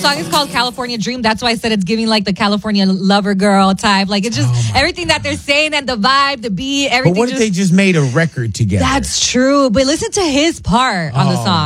song is called California Dream. That's why I said it's giving like the California lover girl type. Like it's just everything that they're saying and the vibe, the beat, everything. But what if they just made a record together? That's true. But listen to his part on the song.